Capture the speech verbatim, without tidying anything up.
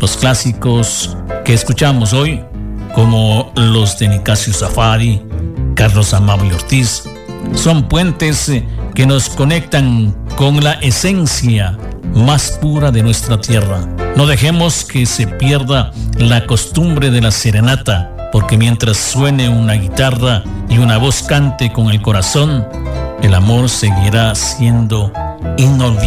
Los clásicos que escuchamos hoy, como los de Nicasio Safari, Carlos Amable Ortiz, son puentes que nos conectan con la esencia más pura de nuestra tierra. No dejemos que se pierda la costumbre de la serenata, porque mientras suene una guitarra y una voz cante con el corazón, el amor seguirá siendo inolvidable.